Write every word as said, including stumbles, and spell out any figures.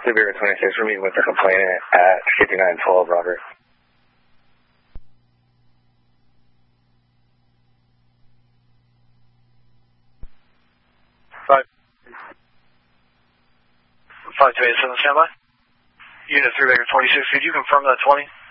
Three Baker twenty-six, we're meeting with the complainant at fifty-nine twelve, Robert. Five. Five two eight seven, standby. Unit three Baker twenty-six, could you confirm that twenty?